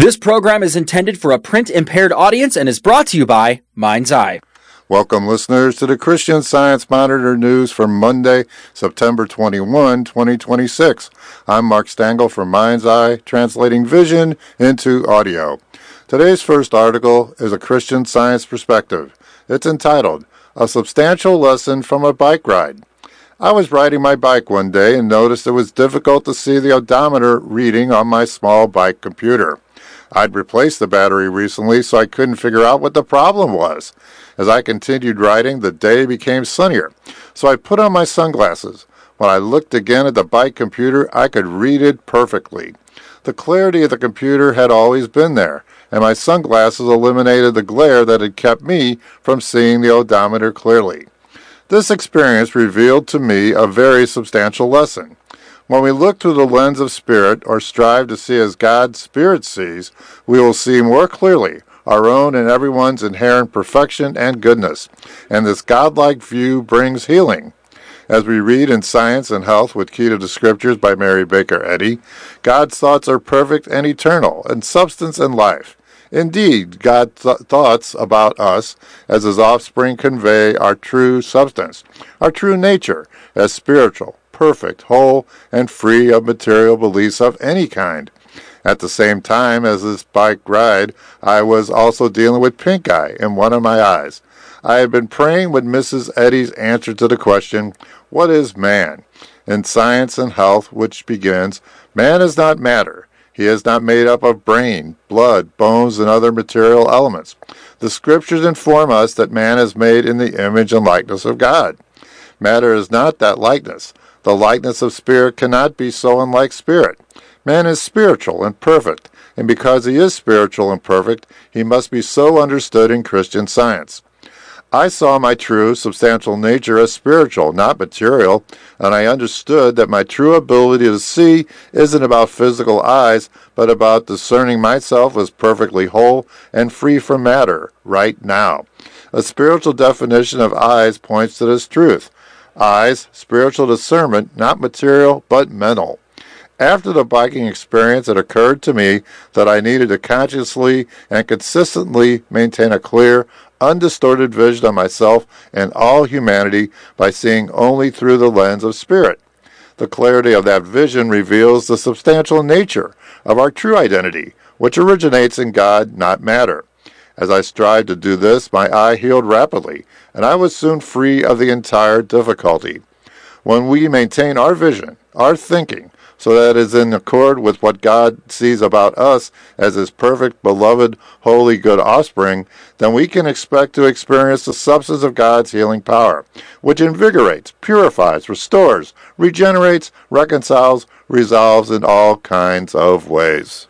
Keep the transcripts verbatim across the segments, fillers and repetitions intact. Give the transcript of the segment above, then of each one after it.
This program is intended for a print-impaired audience and is brought to you by Mind's Eye. Welcome, listeners, to the Christian Science Monitor News for Monday, September twenty-first, twenty twenty-six. I'm Mark Stangl from Mind's Eye, translating vision into audio. Today's first article is a Christian Science perspective. It's entitled, A Substantial Lesson from a Bike Ride. I was riding my bike one day and noticed it was difficult to see the odometer reading on my small bike computer. I'd replaced the battery recently, so I couldn't figure out what the problem was. As I continued riding, the day became sunnier, so I put on my sunglasses. When I looked again at the bike computer, I could read it perfectly. The clarity of the computer had always been there, and my sunglasses eliminated the glare that had kept me from seeing the odometer clearly. This experience revealed to me a very substantial lesson. When we look through the lens of Spirit, or strive to see as God's Spirit sees, we will see more clearly our own and everyone's inherent perfection and goodness, and this godlike view brings healing. As we read in Science and Health with Key to the Scriptures by Mary Baker Eddy, God's thoughts are perfect and eternal, and substance and life. Indeed, God's th- thoughts about us as His offspring convey our true substance, our true nature, as spiritual, perfect, whole, and free of material beliefs of any kind. At the same time as this bike ride, I was also dealing with pink eye in one of my eyes. I had been praying with Missus Eddy's answer to the question, what is man? In Science and Health, which begins, man is not matter. He is not made up of brain, blood, bones, and other material elements. The Scriptures inform us that man is made in the image and likeness of God. Matter is not that likeness. The likeness of spirit cannot be so unlike spirit. Man is spiritual and perfect, and because he is spiritual and perfect, he must be so understood in Christian Science. I saw my true, substantial nature as spiritual, not material, and I understood that my true ability to see isn't about physical eyes, but about discerning myself as perfectly whole and free from matter, right now. A spiritual definition of eyes points to this truth. Eyes, spiritual discernment, not material, but mental. After the biking experience, it occurred to me that I needed to consciously and consistently maintain a clear, undistorted vision of myself and all humanity by seeing only through the lens of spirit. The clarity of that vision reveals the substantial nature of our true identity, which originates in God, not matter. As I strived to do this, my eye healed rapidly, and I was soon free of the entire difficulty. When we maintain our vision, our thinking, so that it is in accord with what God sees about us as His perfect, beloved, holy, good offspring, then we can expect to experience the substance of God's healing power, which invigorates, purifies, restores, regenerates, reconciles, resolves in all kinds of ways.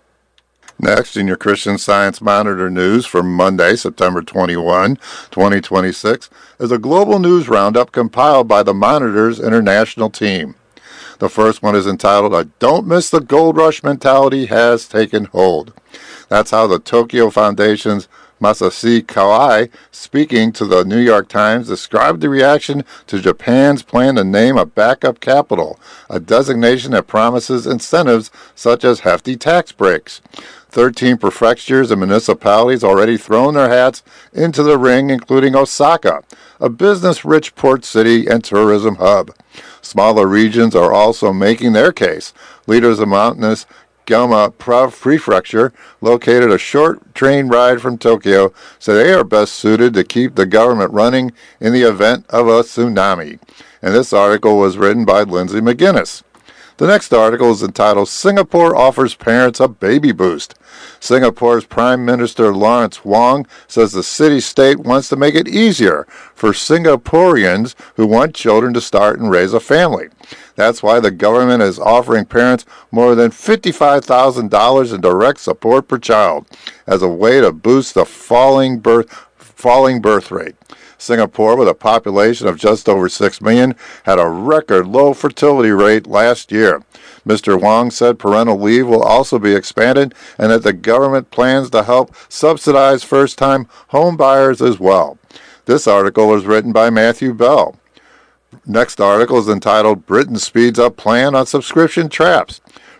Next, in your Christian Science Monitor news for Monday, September twenty-first, twenty twenty-six, is a global news roundup compiled by the Monitor's international team. The first one is entitled, A Don't Miss the Gold Rush Mentality Has Taken Hold. That's how the Tokyo Foundation's Masashi Kawai, speaking to the New York Times, described the reaction to Japan's plan to name a backup capital, a designation that promises incentives such as hefty tax breaks. Thirteen prefectures and municipalities already thrown their hats into the ring, including Osaka, a business-rich port city and tourism hub. Smaller regions are also making their case. Leaders of mountainous Gama Prefecture, located a short train ride from Tokyo, say they are best suited to keep the government running in the event of a tsunami. And this article was written by Lindsay McGuinness. The next article is entitled, Singapore Offers Parents a Baby Boost. Singapore's Prime Minister Lawrence Wong says the city-state wants to make it easier for Singaporeans who want children to start and raise a family. That's why the government is offering parents more than fifty-five thousand dollars in direct support per child as a way to boost the falling birth, falling birth rate. Singapore, with a population of just over six million, had a record low fertility rate last year. Mister Wong said parental leave will also be expanded and that the government plans to help subsidize first-time home buyers as well. This article was written by Matthew Bell. Next article is entitled, Britain Speeds Up Plan on Subscription Traps.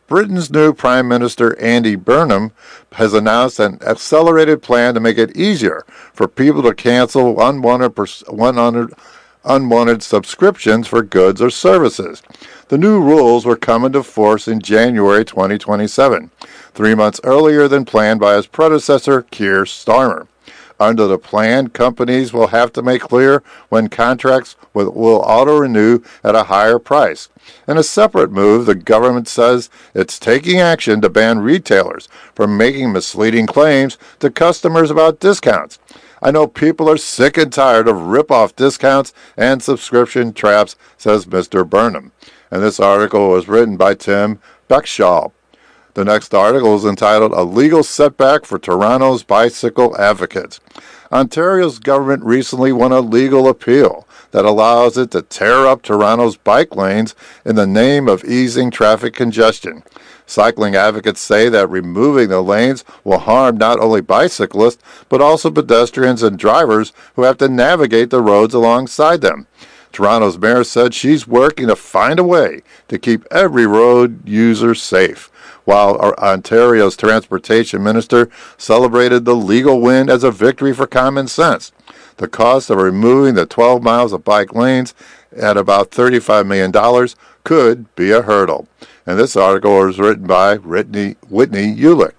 Britain's new Prime Minister Andy Burnham has announced an accelerated plan to make it easier for people to cancel unwanted, unwanted, unwanted subscriptions for goods or services. The new rules were come into force in January twenty twenty-seven, three months earlier than planned by his predecessor, Keir Starmer. Under the plan, companies will have to make clear when contracts will, will auto-renew at a higher price. In a separate move, the government says it's taking action to ban retailers from making misleading claims to customers about discounts. I know people are sick and tired of rip-off discounts and subscription traps, says Mister Burnham. And this article was written by Tim Beckshall. The next article is entitled A Legal Setback for Toronto's Bicycle Advocates. Ontario's government recently won a legal appeal that allows it to tear up Toronto's bike lanes in the name of easing traffic congestion. Cycling advocates say that removing the lanes will harm not only bicyclists, but also pedestrians and drivers who have to navigate the roads alongside them. Toronto's mayor said she's working to find a way to keep every road user safe, while Ontario's transportation minister celebrated the legal win as a victory for common sense. The cost of removing the twelve miles of bike lanes at about thirty-five million dollars could be a hurdle. And this article was written by Whitney, Whitney Ulick.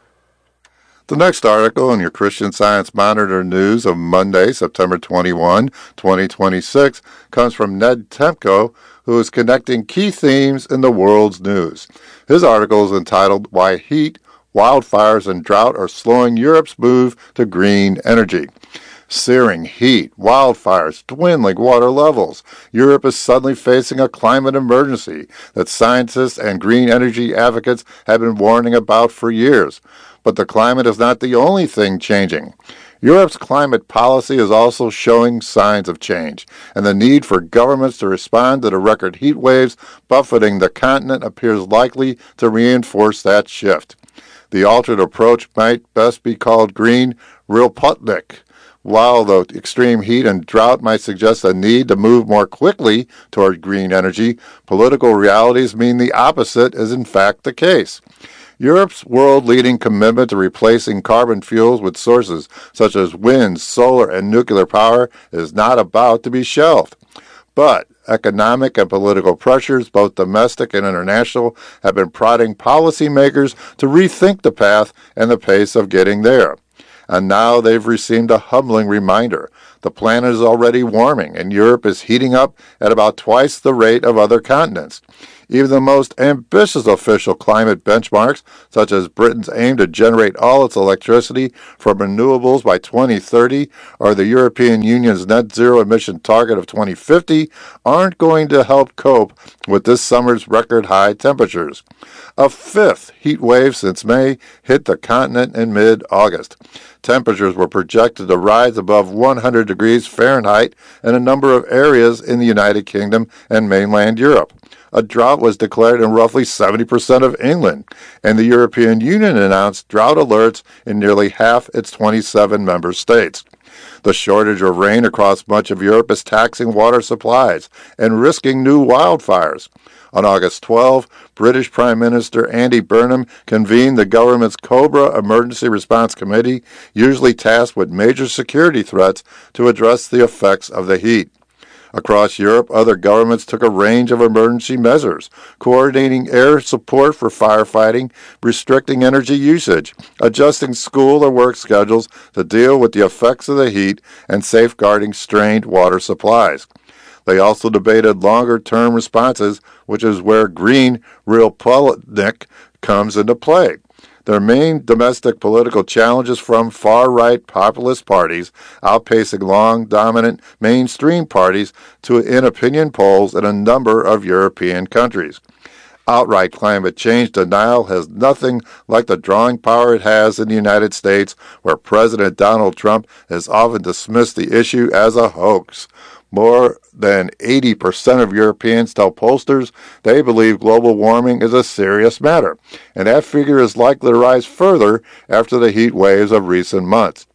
The next article in your Christian Science Monitor news of Monday, September twenty-first, twenty twenty-six, comes from Ned Temko, who is connecting key themes in the world's news. His article is entitled Why Heat, Wildfires, and Drought Are Slowing Europe's Move to Green Energy. Searing heat, wildfires, dwindling water levels. Europe is suddenly facing a climate emergency that scientists and green energy advocates have been warning about for years. But the climate is not the only thing changing. Europe's climate policy is also showing signs of change, and the need for governments to respond to the record heat waves buffeting the continent appears likely to reinforce that shift. The altered approach might best be called Green Realpolitik. While the extreme heat and drought might suggest a need to move more quickly toward green energy, political realities mean the opposite is in fact the case. Europe's world-leading commitment to replacing carbon fuels with sources such as wind, solar, and nuclear power is not about to be shelved. But economic and political pressures, both domestic and international, have been prodding policymakers to rethink the path and the pace of getting there. And now they've received a humbling reminder. The planet is already warming, and Europe is heating up at about twice the rate of other continents. Even the most ambitious official climate benchmarks, such as Britain's aim to generate all its electricity from renewables by twenty thirty, or the European Union's net zero emission target of twenty fifty, aren't going to help cope with this summer's record high temperatures. A fifth heat wave since May hit the continent in mid-August. Temperatures were projected to rise above one hundred degrees Fahrenheit in a number of areas in the United Kingdom and mainland Europe. A drought was declared in roughly seventy percent of England, and the European Union announced drought alerts in nearly half its twenty-seven member states. The shortage of rain across much of Europe is taxing water supplies and risking new wildfires. On August twelfth, British Prime Minister Andy Burnham convened the government's COBRA Emergency Response Committee, usually tasked with major security threats, to address the effects of the heat. Across Europe, other governments took a range of emergency measures, coordinating air support for firefighting, restricting energy usage, adjusting school or work schedules to deal with the effects of the heat, and safeguarding strained water supplies. They also debated longer-term responses, which is where Green Realpolitik comes into play. Their main domestic political challenges from far-right populist parties, outpacing long, dominant mainstream parties to in opinion polls in a number of European countries. Outright climate change denial has nothing like the drawing power it has in the United States, where President Donald Trump has often dismissed the issue as a hoax. More than eighty percent of Europeans tell pollsters they believe global warming is a serious matter, and that figure is likely to rise further after the heat waves of recent months.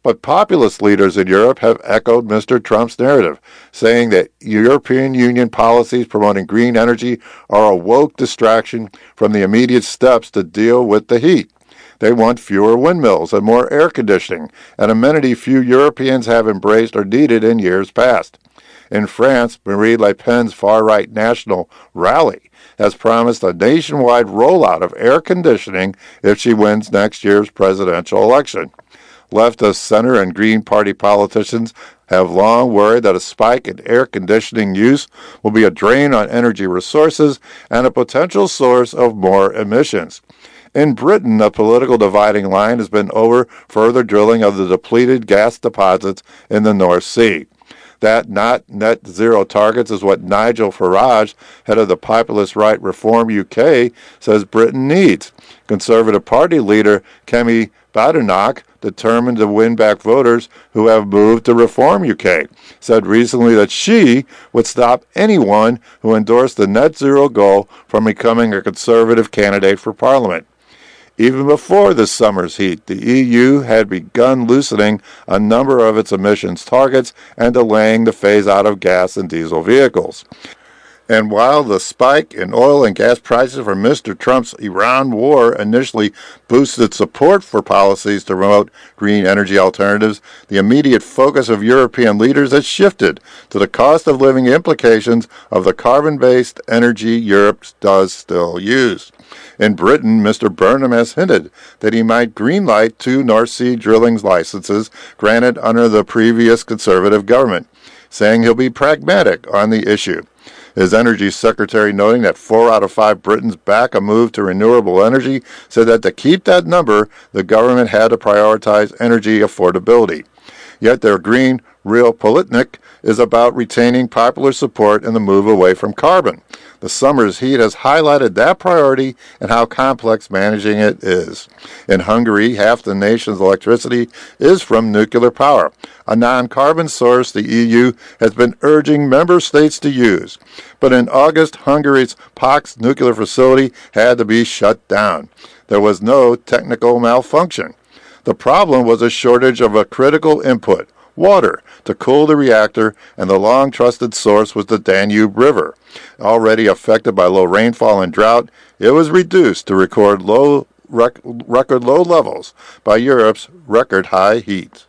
But populist leaders in Europe have echoed Mister Trump's narrative, saying that European Union policies promoting green energy are a woke distraction from the immediate steps to deal with the heat. They want fewer windmills and more air conditioning, an amenity few Europeans have embraced or needed in years past. In France, Marine Le Pen's far-right national rally has promised a nationwide rollout of air conditioning if she wins next year's presidential election. Leftist center and Green Party politicians have long worried that a spike in air conditioning use will be a drain on energy resources and a potential source of more emissions. In Britain, a political dividing line has been over further drilling of the depleted gas deposits in the North Sea. That not net zero targets is what Nigel Farage, head of the populist right Reform U K, says Britain needs. Conservative Party leader Kemi Badenoch, determined to win back voters who have moved to Reform U K, said recently that she would stop anyone who endorsed the net zero goal from becoming a Conservative candidate for Parliament. Even before this summer's heat, the E U had begun loosening a number of its emissions targets and delaying the phase-out of gas and diesel vehicles. And while the spike in oil and gas prices for Mister Trump's Iran war initially boosted support for policies to promote green energy alternatives, the immediate focus of European leaders has shifted to the cost of living implications of the carbon-based energy Europe does still use. In Britain, Mister Burnham has hinted that he might greenlight two North Sea drilling licenses granted under the previous Conservative government, saying he'll be pragmatic on the issue. His energy secretary, noting that four out of five Britons back a move to renewable energy, said that to keep that number, the government had to prioritize energy affordability. Yet their green realpolitik is about retaining popular support in the move away from carbon. The summer's heat has highlighted that priority and how complex managing it is. In Hungary, half the nation's electricity is from nuclear power, a non-carbon source the E U has been urging member states to use. But in August, Hungary's Paks nuclear facility had to be shut down. There was no technical malfunction. The problem was a shortage of a critical input, water, to cool the reactor, and the long-trusted source was the Danube River. Already affected by low rainfall and drought, it was reduced to record low rec- record low levels by Europe's record-high heat.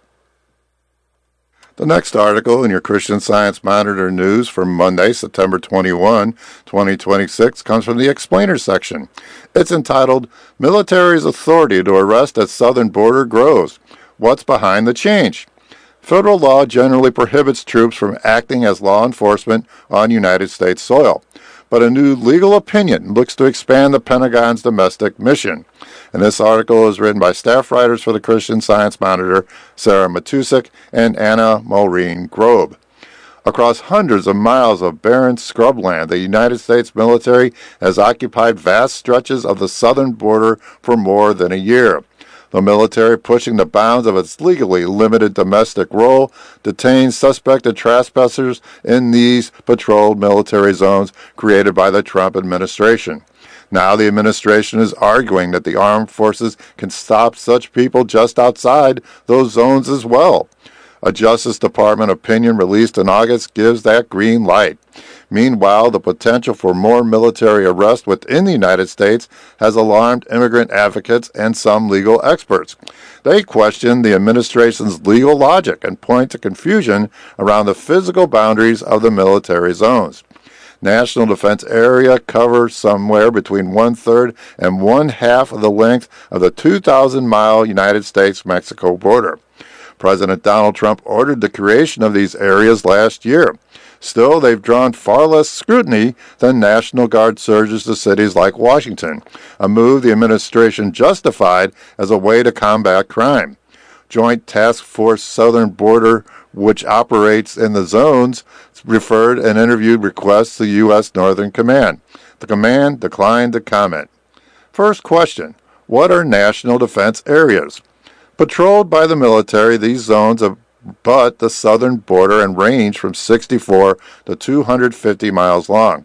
The next article in your Christian Science Monitor news for Monday, September twenty-first, twenty twenty-six, comes from the Explainer section. It's entitled, Military's Authority to Arrest at Southern Border Grows. What's Behind the Change? Federal law generally prohibits troops from acting as law enforcement on United States soil, but a new legal opinion looks to expand the Pentagon's domestic mission. And this article is written by staff writers for the Christian Science Monitor, Sarah Matusik and Anna Maureen Grobe. Across hundreds of miles of barren scrubland, the United States military has occupied vast stretches of the southern border for more than a year. The military, pushing the bounds of its legally limited domestic role, detains suspected trespassers in these patrolled military zones created by the Trump administration. Now the administration is arguing that the armed forces can stop such people just outside those zones as well. A Justice Department opinion released in August gives that green light. Meanwhile, the potential for more military arrest within the United States has alarmed immigrant advocates and some legal experts. They question the administration's legal logic and point to confusion around the physical boundaries of the military zones. National Defense Area covers somewhere between one-third and one-half of the length of the two thousand mile United States-Mexico border. President Donald Trump ordered the creation of these areas last year. Still, they've drawn far less scrutiny than National Guard surges to cities like Washington, a move the administration justified as a way to combat crime. Joint Task Force Southern Border, which operates in the zones, referred and interviewed requests to U S Northern Command. The command declined to comment. First question, what are national defense areas? Patrolled by the military, these zones abut the southern border and range from sixty-four to two hundred fifty miles long.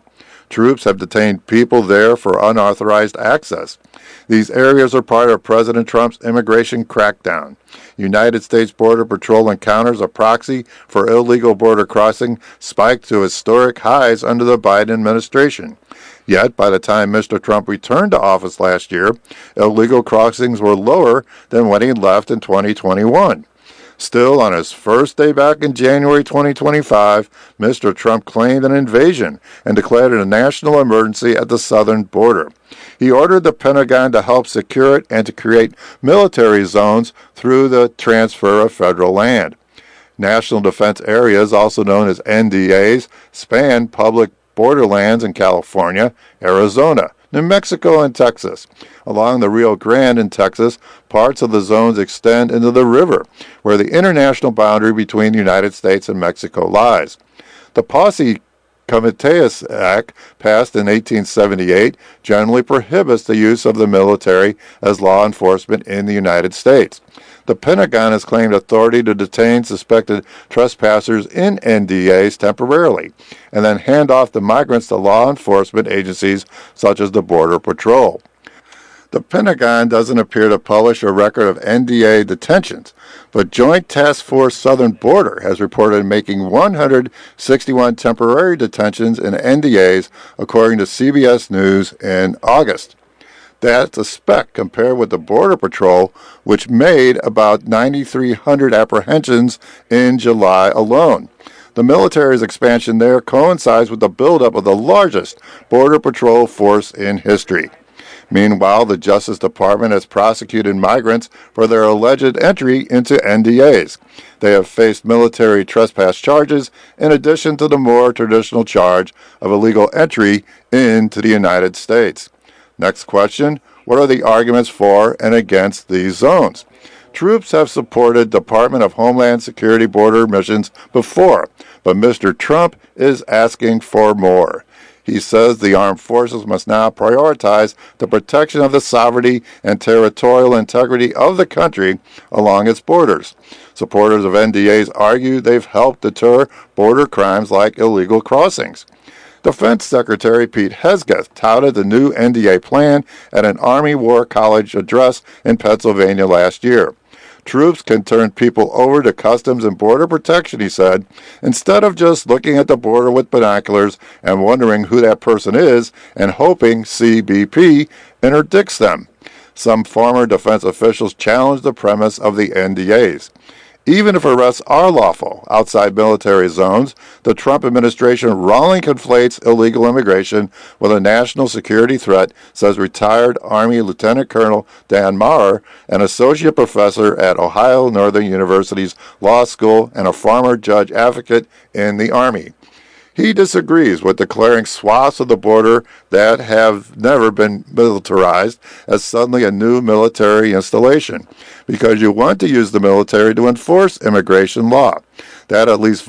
Troops have detained people there for unauthorized access. These areas are part of President Trump's immigration crackdown. United States Border Patrol encounters, a proxy for illegal border crossing, spiked to historic highs under the Biden administration. Yet, by the time Mister Trump returned to office last year, illegal crossings were lower than when he left in twenty twenty-one. Still, on his first day back in January twenty twenty-five, Mister Trump claimed an invasion and declared a national emergency at the southern border. He ordered the Pentagon to help secure it and to create military zones through the transfer of federal land. National Defense Areas, also known as N D As, span public borderlands in California, Arizona, New Mexico, and Texas. Along the Rio Grande in Texas, parts of the zones extend into the river, where the international boundary between the United States and Mexico lies. The Posse Comitatus Act, passed in eighteen seventy-eight, generally prohibits the use of the military as law enforcement in the United States. The Pentagon has claimed authority to detain suspected trespassers in N D As temporarily, and then hand off the migrants to law enforcement agencies such as the Border Patrol. The Pentagon doesn't appear to publish a record of N D A detentions, but Joint Task Force Southern Border has reported making one hundred sixty-one temporary detentions in N D As, according to C B S News in August. That's a speck compared with the Border Patrol, which made about nine thousand three hundred apprehensions in July alone. The military's expansion there coincides with the buildup of the largest Border Patrol force in history. Meanwhile, the Justice Department has prosecuted migrants for their alleged entry into N D As. They have faced military trespass charges in addition to the more traditional charge of illegal entry into the United States. Next question, what are the arguments for and against these zones? Troops have supported Department of Homeland Security border missions before, but Mister Trump is asking for more. He says the armed forces must now prioritize the protection of the sovereignty and territorial integrity of the country along its borders. Supporters of N D As argue they've helped deter border crimes like illegal crossings. Defense Secretary Pete Hegseth touted the new N D A plan at an Army War College address in Pennsylvania last year. Troops can turn people over to Customs and Border Protection, he said, instead of just looking at the border with binoculars and wondering who that person is and hoping C B P interdicts them. Some former defense officials challenged the premise of the N D As. Even if arrests are lawful outside military zones, the Trump administration wrongly conflates illegal immigration with a national security threat, says retired Army Lieutenant Colonel Dan Maurer, an associate professor at Ohio Northern University's Law School and a former judge advocate in the Army. He disagrees with declaring swaths of the border that have never been militarized as suddenly a new military installation, because you want to use the military to enforce immigration law. That at least